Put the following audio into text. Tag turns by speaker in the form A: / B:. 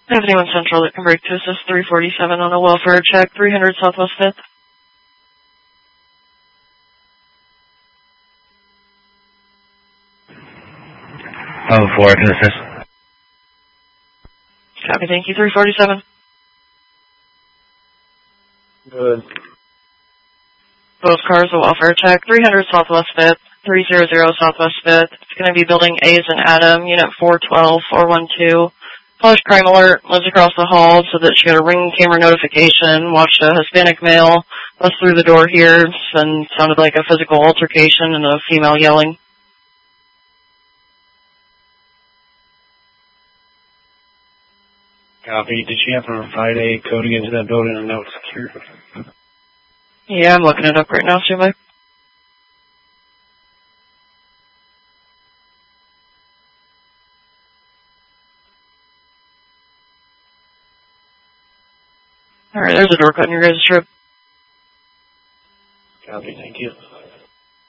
A: I have anyone central that can break to assist 347 on a welfare check, 300 Southwest 5th.
B: Oh, 4 can assist.
A: Copy, thank you, 347.
C: Good.
A: Both cars will welfare check, 300 Southwest 5th, 300 Southwest 5th. It's going to be building A as in Adam, unit 412, 412. Flash crime alert, lives across the hall, so that she got a ring camera notification, watched a Hispanic male bust through the door here, and sounded like a physical altercation and a female yelling.
C: Copy. Did she have to provide a code to get into that building or no? It's secure.
A: Yeah, I'm looking it up right now, Sumai. Alright, there's a door cut in your guys' trip.
C: Copy. Thank you.